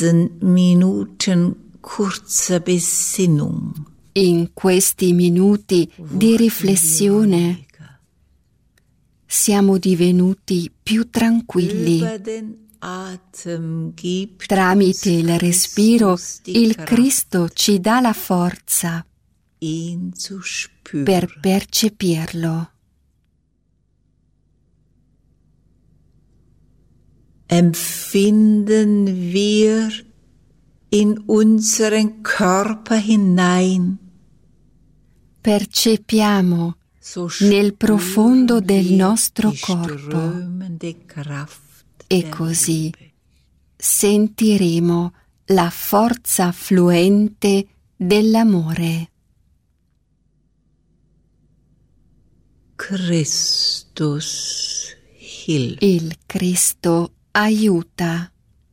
Minuten kurzer Besinnung. In questi minuti di riflessione siamo divenuti più tranquilli. Tramite il respiro, il Cristo ci dà la forza per percepirlo. Empfinden wir in unseren Körper hinein. Percepiamo nel profondo del nostro corpo e così sentiremo la forza fluente dell'amore. Christus hilft. Il Cristo aiuta.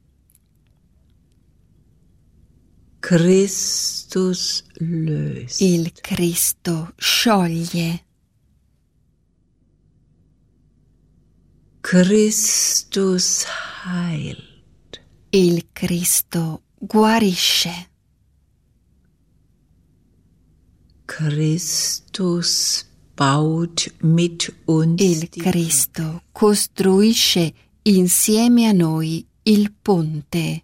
Christus löst. Il Cristo scioglie. Christus heilt. Il Cristo guarisce. Christus baut mit uns. Il Cristo costruisce insieme a noi il ponte.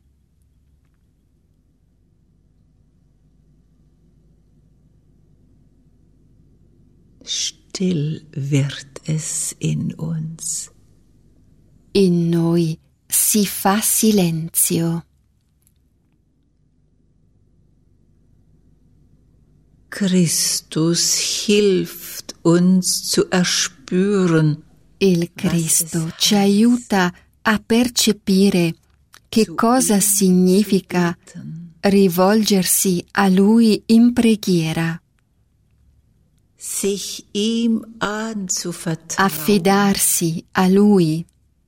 Still wird es in uns. In noi si fa silenzio. Christus hilft uns zu erspüren. Il Cristo ci aiuta a percepire che cosa significa rivolgersi a Lui in preghiera. Sich ihm anzuvertrauen. Affidarsi a Lui.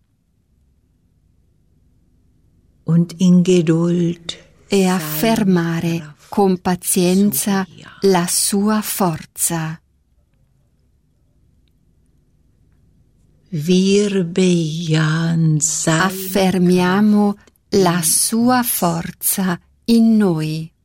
Und in Geduld E affermare con pazienza la sua forza. Wir bejahen sein. Affermiamo la sua forza in noi.